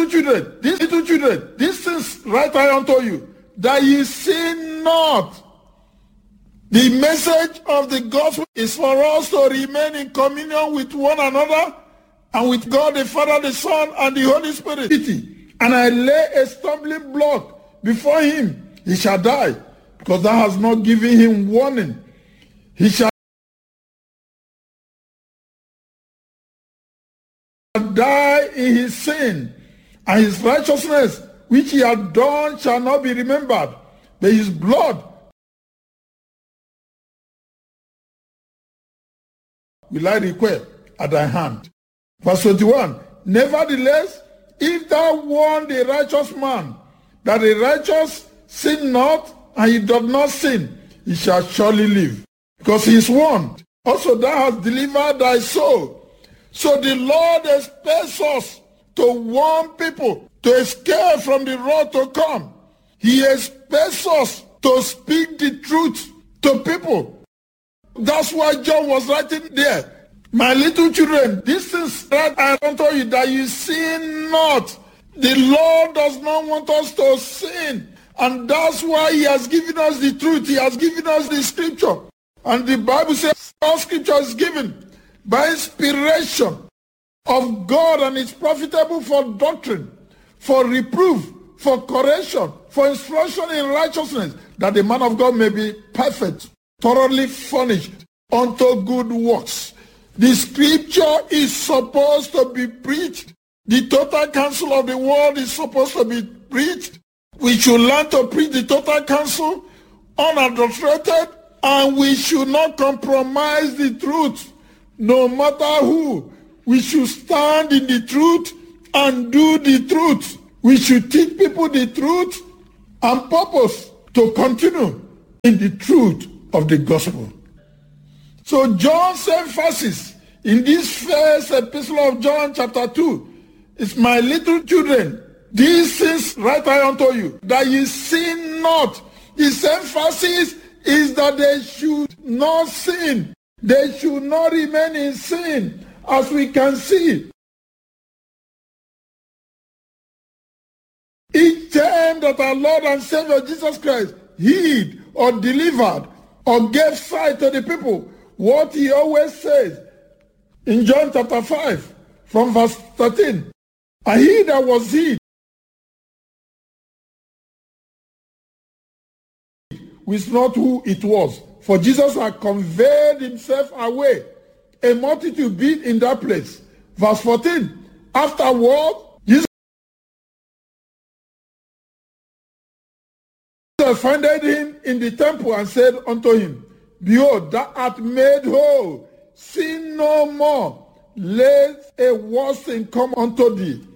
little children, these things write I unto you, that ye sin not. The message of the gospel is for us to remain in communion with one another and with God the Father, the Son, and the Holy Spirit. And I lay a stumbling block before him. He shall die, because thou hast not given him warning. He shall die in his sin, and his righteousness which he had done shall not be remembered, but his blood will I require at thy hand. Verse 21, nevertheless, if thou warn the righteous man that the righteous sin not, and he doth not sin, he shall surely live, because he is warned. Also thou hast delivered thy soul. So the Lord expects us to warn people to escape from the wrath to come. He expects us to speak the truth to people. That's why John was writing there, my little children, this is that I unto you, that you sin not. The Lord does not want us to sin. And that's why he has given us the truth. He has given us the scripture. And the Bible says all scripture is given by inspiration of God, and it's profitable for doctrine, for reproof, for correction, for instruction in righteousness, that the man of God may be perfect, thoroughly furnished unto good works. The scripture is supposed to be preached. The total counsel of the world is supposed to be preached. We should learn to preach the total counsel unadulterated, and we should not compromise the truth, no matter who. We should stand in the truth and do the truth. We should teach people the truth and purpose to continue in the truth of the gospel. So John's emphasis in this first epistle of John chapter 2 is, my little children, these things write I unto you, that ye sin not. His emphasis is that they should not sin. They should not remain in sin. As we can see, each time that our Lord and Savior Jesus Christ healed or delivered or gave sight to the people, what he always says in John chapter 5 from verse 13, and he that was healed was not who it was, for Jesus had conveyed himself away. A multitude being in that place. Verse 14, afterward, Jesus findeth him in the temple and said unto him, behold, thou art made whole, sin no more, lest a worse thing come unto thee.